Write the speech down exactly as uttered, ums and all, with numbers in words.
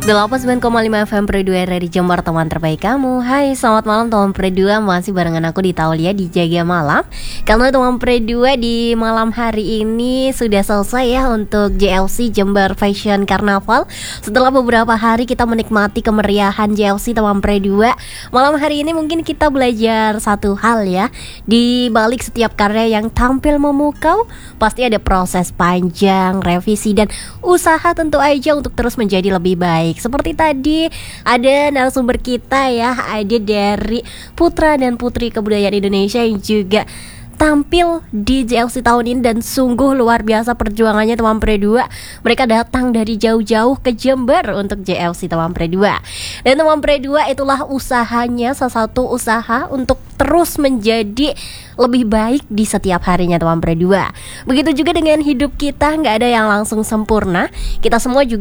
delapan puluh sembilan koma lima F M Pre dua dari Jember, teman terbaik kamu. Hai, selamat malam teman Pre dua. Masih barengan aku di Taulia di Jaga Malam. Karena teman Pre dua di malam hari ini sudah selesai ya untuk J L C Jember Fashion Carnaval. Setelah beberapa hari kita menikmati kemeriahan J L C teman Pre dua, malam hari ini mungkin kita belajar satu hal ya. Di balik setiap karya yang tampil memukau, pasti ada proses panjang, revisi dan usaha tentu aja untuk terus menjadi lebih baik. Seperti tadi ada narasumber kita ya, ada dari putra dan putri kebudayaan Indonesia yang juga tampil di J L C tahun ini dan sungguh luar biasa perjuangannya teman Pre dua. Mereka datang dari jauh-jauh ke Jember untuk J L C teman Pre dua. Dan teman Pre dua itulah usahanya, salah satu usaha untuk terus menjadi lebih baik di setiap harinya teman Pre dua. Begitu juga dengan hidup kita, nggak ada yang langsung sempurna. Kita semua juga